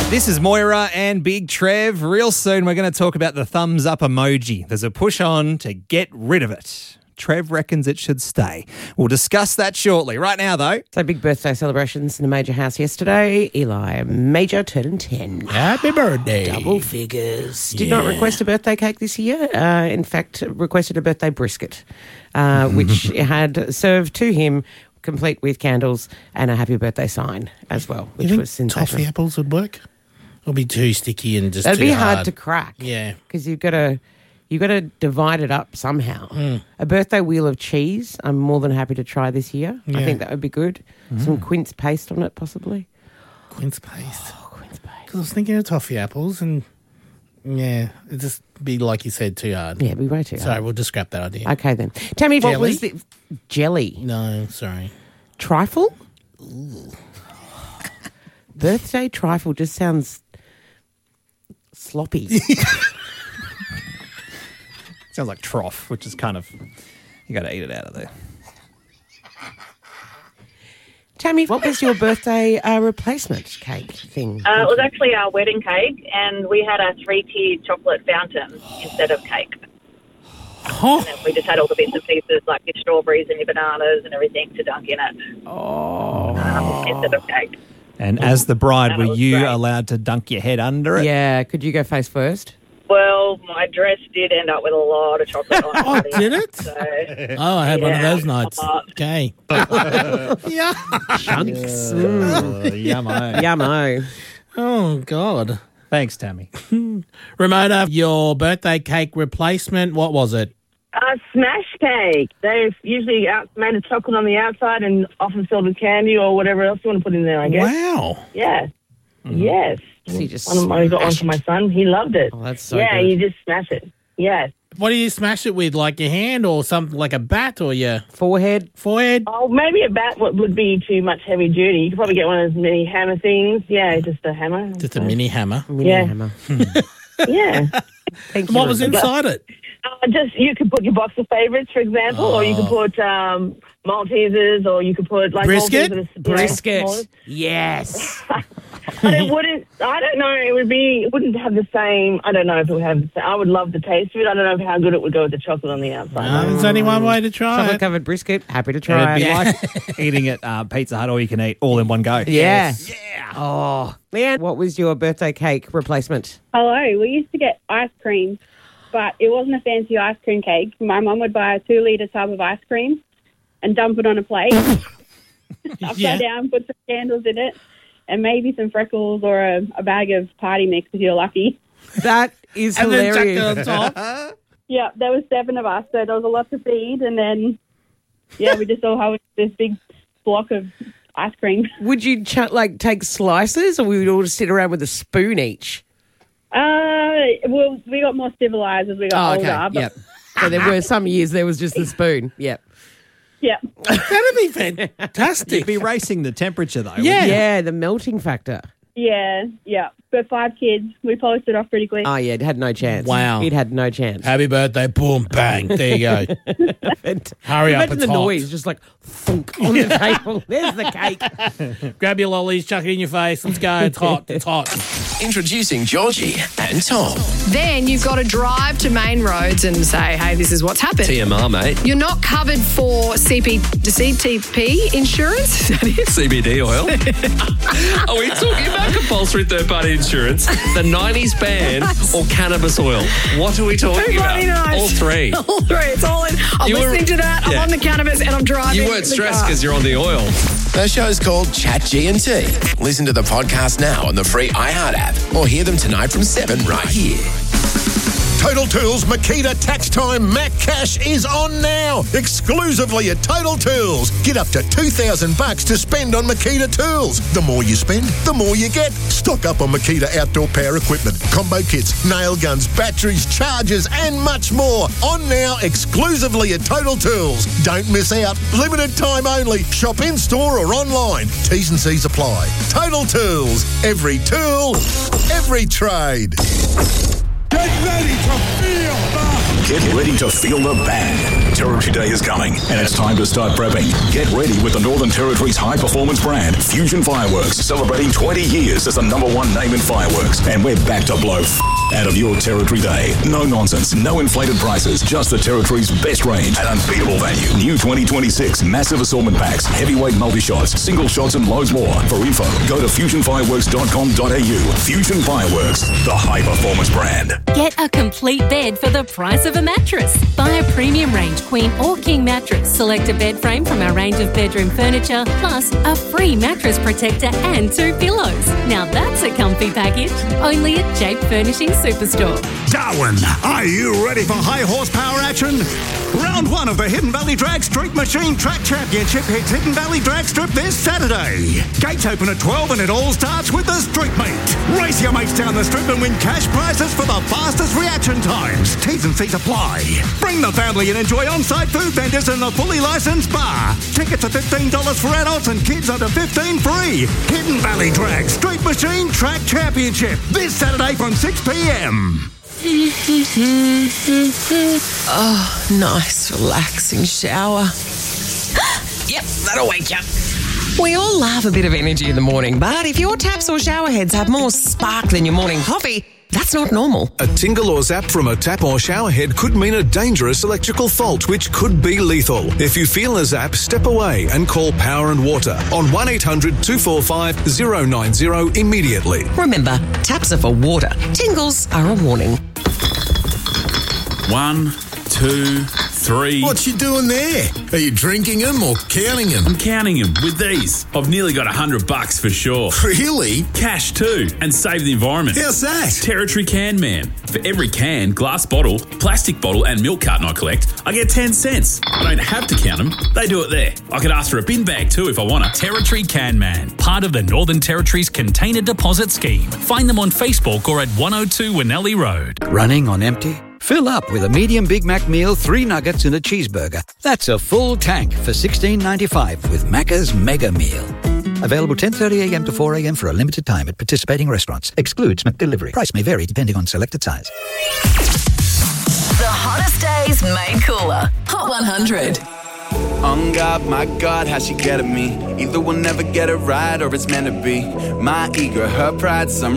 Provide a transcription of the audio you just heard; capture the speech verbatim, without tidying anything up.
This is Moira and Big Trev. Real soon we're going to talk about the thumbs up emoji. There's a push on to get rid of it. Trev reckons it should stay. We'll discuss that shortly. Right now, though. So big birthday celebrations in the Major house yesterday. Eli Major turning ten. Happy birthday. Double figures. Did not request a birthday cake this year. Uh, in fact, requested a birthday brisket, uh, which had served to him complete with candles and a happy birthday sign as well, which You think was sensational. toffee apples would work? It'll be too sticky and just That'd too be hard. hard to crack. Yeah. Because you've got to you've got to divide it up somehow. Mm. A birthday wheel of cheese, I'm more than happy to try this year. I Yeah. think that would be good. Mm. Some quince paste on it, possibly. Quince paste. Oh, quince paste. Because I was thinking of toffee apples and, yeah, it'd just be, like you said, too hard. Yeah, it'd be way too Sorry, hard. we'll just scrap that idea. Okay, then. Tell me, what Jelly? was the... Jelly. No, sorry. Trifle? Birthday trifle just sounds sloppy. Sounds like trough, which is kind of, you got to eat it out of there. Tammy, what was your birthday uh, replacement cake thing? Uh, it was actually our wedding cake, and we had a three-tiered chocolate fountain instead of cake. Oh, And we just had all the bits and pieces, like your strawberries and your bananas and everything to dunk in it Oh. um, instead of cake. And as the bride, That were was you great. allowed to dunk your head under it? Yeah, could you go face first? Well, my dress did end up with a lot of chocolate on it. Oh, did it? So, oh I had one of Yeah, those nights. a lot. Okay. yeah. Chunks. Uh, yummo. Yummo. Oh, God. Thanks, Tammy. Ramona, your birthday cake replacement, what was it? A smash cake. They've usually out, made of chocolate on the outside and often filled with candy or whatever else you want to put in there, I guess. Wow. Yeah. Yes. So you just One of my, I got one for my son. He loved it. Oh, that's so yeah, good. you just smash it. Yes. What do you smash it with, like your hand or something like a bat or your Forehead. forehead? Oh, maybe a bat would would be too much heavy duty. You could probably get one of those mini hammer things. Yeah, just a hammer. Just a mini hammer. Mini Yeah. hammer. Yeah. Thank you. What was Rebecca. inside it? Uh, just you could put your box of favourites, for example, or you could put um, Maltesers, or you could put like Brisket? Maltesers that are, you know, Brisket. smaller. Yes. But it wouldn't. I don't know. It would be. It wouldn't have the same. I don't know if it would have. The same, I would love the taste of it. I don't know how good it would go with the chocolate on the outside. No, there's only one way to try Chocolate it. covered brisket. Happy to It'd try. be it. like eating at uh, Pizza Hut all you can eat all in one go. Yeah. Yeah. Oh. Leanne, what was your birthday cake replacement? Hello. We used to get ice cream, but it wasn't a fancy ice cream cake. My mum would buy a two-litre tub of ice cream and dump it on a plate, upside Yeah. down, put some candles in it, and maybe some freckles or a, a bag of party mix if you're lucky. That is And then chuck hilarious. it on top. Yeah, there was seven of us, so there was a lot to feed, and then, yeah, we just all had this big block of ice cream. Would you ch- like take slices, or we would all just sit around with a spoon each? Uh, well, we got more civilised as we got Oh, okay. older. But Yep. So there were some years there was just the spoon. Yep. yeah. That'd be fantastic. You'd be racing the temperature, though. Yeah. Yeah, the melting factor. Yeah, yeah. But five kids, we polished it off pretty quick. Oh, yeah, it had no chance. Wow. It had no chance. Happy birthday, boom, bang. There you go. And Hurry up, imagine it's the hot. noise, just like thunk on the table. There's the cake. Grab your lollies, chuck it in your face. Let's go. It's hot. It's hot. Introducing Georgie and Tom. Then you've got to drive to main roads and say, hey, this is what's happened. T M R, mate. You're not covered for C P, C T P insurance. Is that it? C B D oil. Are we talking about compulsory third-party insurance, the nineties ban, or cannabis oil? What are we talking Who about? bloody knows? All three. All three. It's all in. I'm You were- listening to that. I'm yeah. on the cannabis and I'm driving. You weren't the stressed car. because you're on the oil. The show's called Chat G and T. Listen to the podcast now on the free iHeart app, or hear them tonight from seven right here. Total Tools Makita Tax Time Mac Cash is on now, exclusively at Total Tools. Get up to two thousand bucks to spend on Makita tools. The more you spend, the more you get. Stock up on Makita outdoor power equipment, combo kits, nail guns, batteries, chargers, and much more. On now, exclusively at Total Tools. Don't miss out. Limited time only. Shop in store or online. T's and C's apply. Total Tools. Every tool, every trade. Get ready to feel the Get ready to feel the band. Territory Day is coming, and it's time to start prepping. Get ready with the Northern Territory's high-performance brand, Fusion Fireworks, celebrating twenty years as the number one name in fireworks. And we're back to blow f- out of your Territory Day. No nonsense, no inflated prices, just the Territory's best range at unbeatable value. New twenty twenty-six massive assortment packs, heavyweight multi-shots, single shots, and loads more. For info, go to fusion fireworks dot com dot a u. Fusion Fireworks, the high-performance brand. Get a complete bed for the price of a mattress. Buy a premium range queen or king mattress. Select a bed frame from our range of bedroom furniture, plus a free mattress protector and two pillows. Now that's a comfy package. Only at Jape Furnishing Superstore. Darwin, are you ready for high horsepower action? Round one of the Hidden Valley Drag Street Machine Track Championship hits Hidden Valley Drag Strip this Saturday. Gates open at twelve and it all starts with the Street Meet. Race your mates down the strip and win cash prizes for the fastest reaction times. T's and C's apply. Bring the family and enjoy on-site food vendors and a fully licensed bar. Tickets are fifteen dollars for adults and kids under fifteen free. Hidden Valley Drag Street Machine Track Championship this Saturday from six p.m. Oh, nice, relaxing shower. Yep, that'll wake you up. We all love a bit of energy in the morning, but if your taps or shower heads have more spark than your morning coffee, that's not normal. A tingle or zap from a tap or shower head could mean a dangerous electrical fault, which could be lethal. If you feel a zap, step away and call Power and Water on one eight hundred two four five zero nine zero immediately. Remember, taps are for water. Tingles are a warning. One, two, three. What you doing there? Are you drinking them or counting them? I'm counting them with these. I've nearly got a hundred bucks for sure. Really? Cash too, and save the environment. How's that? Territory Can Man. For every can, glass bottle, plastic bottle, and milk carton I collect, I get ten cents. I don't have to count them. They do it there. I could ask for a bin bag too if I want to. Territory Can Man, part of the Northern Territory's Container Deposit Scheme. Find them on Facebook or at one oh two Winnelli Road. Running on empty? Fill up with a medium Big Mac meal, three nuggets and a cheeseburger. That's a full tank for sixteen ninety-five with Macca's Mega Meal. Available ten thirty a.m. to four a.m. for a limited time at participating restaurants. Excludes McDelivery. Price may vary depending on selected size. The hottest days made cooler. Hot one hundred. On God, my God, how she get at me. Either we'll never get it right or it's meant to be. My ego, her pride, some